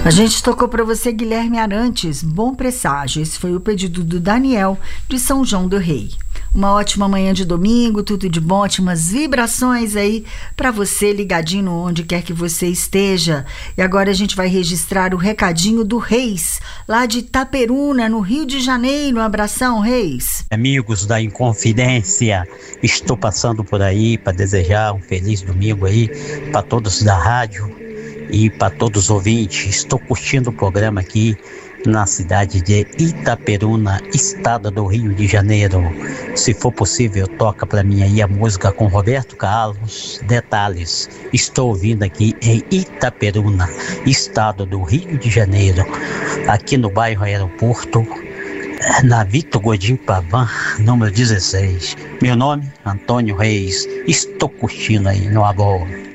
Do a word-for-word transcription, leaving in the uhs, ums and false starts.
A gente tocou para você Guilherme Arantes, Bom Presságio. Esse foi o pedido do Daniel, de São João do Rei. Uma ótima manhã de domingo, tudo de bom, ótimas vibrações aí para você ligadinho onde quer que você esteja. E agora a gente vai registrar o recadinho do Reis, lá de Itaperuna, no Rio de Janeiro. Um abração, Reis. Amigos da Inconfidência, estou passando por aí para desejar um feliz domingo aí para todos da rádio e para todos os ouvintes. Estou curtindo o programa aqui na cidade de Itaperuna, estado do Rio de Janeiro. Se for possível, toca para mim aí a música com Roberto Carlos, Detalhes. Estou ouvindo aqui em Itaperuna, estado do Rio de Janeiro, aqui no bairro Aeroporto, na Vitor Godinho Pavan, número dezesseis. Meu nome, Antônio Reis. Estou curtindo aí, meu amor.